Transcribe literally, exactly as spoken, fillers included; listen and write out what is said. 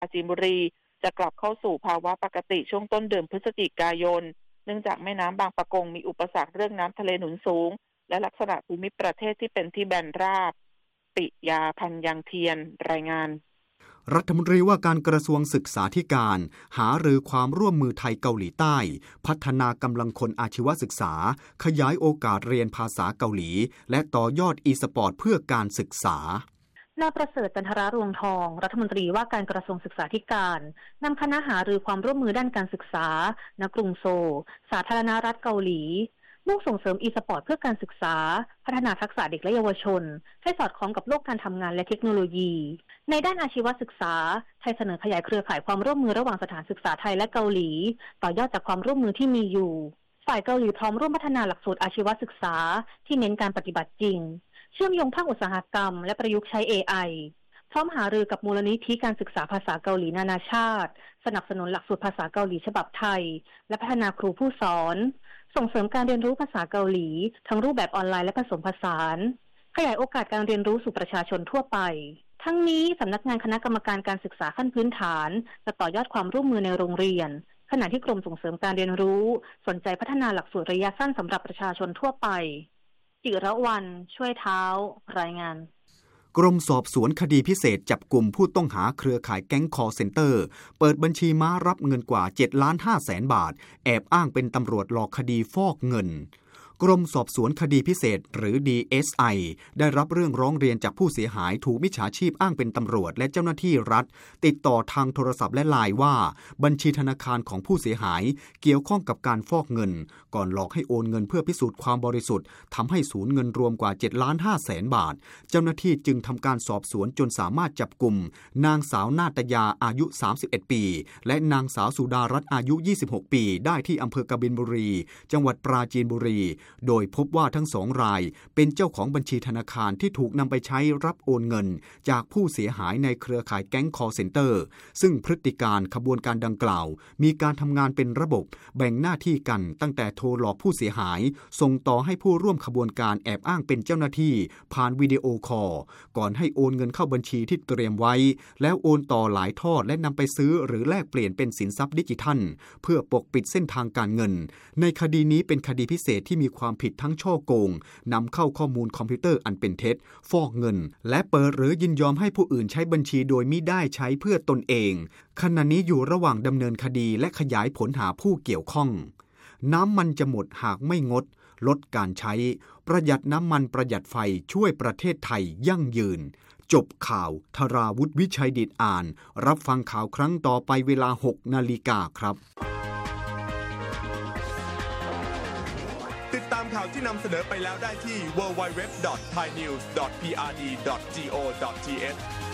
ราจีนบุรีจะกลับเข้าสู่ภาวะปกติช่วงต้นเดือนพฤศจิกายนเนื่องจากแม่น้ำบางปะกงมีอุปสรรคเรื่องน้ำทะเลหนุนสูงและลักษณะภูมิประเทศที่เป็นที่แบนราบปิยาพันยังเทียนรายงานรัฐมนตรีว่าการกระทรวงศึกษาธิการหารือความร่วมมือไทยเกาหลีใต้พัฒนากำลังคนอาชีวศึกษาขยายโอกาสเรียนภาษาเกาหลีและต่อยอดอีสปอร์ตเพื่อการศึกษานายประเสริฐจันทรารวงทองรัฐมนตรีว่าการกระทรวงศึกษาธิการนำคณะหารือความร่วมมือด้านการศึกษาณกรุงโซลสาธารณรัฐเกาหลีมุ่งส่งเสริมอีสปอร์ตเพื่อการศึกษาพัฒนาทักษะเด็กและเยาวชนให้สอดคล้องกับโลกการทำงานและเทคโนโลยีในด้านอาชีวศึกษาไทยเสนอขยายเครือข่ายความร่วมมือระหว่างสถานศึกษาไทยและเกาหลีต่อยอดจากความร่วมมือที่มีอยู่ฝ่ายเกาหลีพร้อมร่วมพัฒนาหลักสูตรอาชีวศึกษาที่เน้นการปฏิบัติจริงเชื่อมโยงภาคอุตสาหกรรมและประยุกต์ใช้ เอ ไอ พร้อมหารือกับมูลนิธิการศึกษาภาษาเกาหลีนานาชาติสนับสนุนหลักสูตรภาษาเกาหลีฉบับไทยและพัฒนาครูผู้สอนส่งเสริมการเรียนรู้ภาษาเกาหลีทั้งรูปแบบออนไลน์และผสมผสานขยายโอกาสการเรียนรู้สู่ประชาชนทั่วไปทั้งนี้สำนักงานคณะกรรมการการศึกษาขั้นพื้นฐานจะต่อยอดความร่วมมือในโรงเรียนขณะที่กรมส่งเสริมการเรียนรู้สนใจพัฒนาหลักสูตรระยะสั้นสำหรับประชาชนทั่วไปจิรวรรณช่วยเท้ารายงานกรมสอบสวนคดีพิเศษจับกลุ่มผู้ต้องหาเครือข่ายแก๊งคอลเซ็นเตอร์เปิดบัญชีม้ารับเงินกว่า เจ็ดล้านห้าแสนบาทแอบอ้างเป็นตำรวจหลอกคดีฟอกเงินกรมสอบสวนคดีพิเศษหรือ ดี เอส ไอ ได้รับเรื่องร้องเรียนจากผู้เสียหายถูกมิจฉาชีพอ้างเป็นตำรวจและเจ้าหน้าที่รัฐติดต่อทางโทรศัพท์และไลน์ว่าบัญชีธนาคารของผู้เสียหายเกี่ยวข้องกับการฟอกเงินก่อนหลอกให้โอนเงินเพื่อพิสูจน์ความบริสุทธิ์ทำให้สูญเงินรวมกว่า เจ็ดล้านห้าแสนบาทเจ้าหน้าที่จึงทำการสอบสวนจนสามารถจับกุมนางสาวนาตยาอายุสามสิบเอ็ดปีและนางสาวสุดารัตน์อายุยี่สิบหกปีได้ที่อำเภอกบินบุรีจังหวัดปราจีนบุรีโดยพบว่าทั้งสองรายเป็นเจ้าของบัญชีธนาคารที่ถูกนำไปใช้รับโอนเงินจากผู้เสียหายในเครือข่ายแก๊งคอลเซ็นเตอร์ซึ่งพฤติการขบวนการดังกล่าวมีการทำงานเป็นระบบแบ่งหน้าที่กันตั้งแต่โทรหลอกผู้เสียหายส่งต่อให้ผู้ร่วมขบวนการแอบอ้างเป็นเจ้าหน้าที่ผ่านวิดีโอคอลก่อนให้โอนเงินเข้าบัญชีที่เตรียมไว้แล้วโอนต่อหลายทอดและนำไปซื้อหรือแลกเปลี่ยนเป็นสินทรัพย์ดิจิทัลเพื่อปกปิดเส้นทางการเงินในคดีนี้เป็นคดีพิเศษที่มีความผิดทั้งช่อโกงนำเข้าข้อมูลคอมพิวเตอร์อันเป็นเท็จฟอกเงินและเปิดหรือยินยอมให้ผู้อื่นใช้บัญชีโดยมิได้ใช้เพื่อตนเองขณะนี้อยู่ระหว่างดำเนินคดีและขยายผลหาผู้เกี่ยวข้องน้ำมันจะหมดหากไม่งดลดการใช้ประหยัดน้ำมันประหยัดไฟช่วยประเทศไทยยั่งยืนจบข่าวธราวุฒิวิชัยดิษฐ์อ่านรับฟังข่าวครั้งต่อไปเวลา หกนาฬิกาครับติดตามข่าวที่นำเสนอไปแล้วได้ที่ ดับเบิลยู ดับเบิลยู ดับเบิลยู ดอท ไทยนิวส์ ดอท พี อาร์ ดี ดอท จี โอ ดอท ที เอช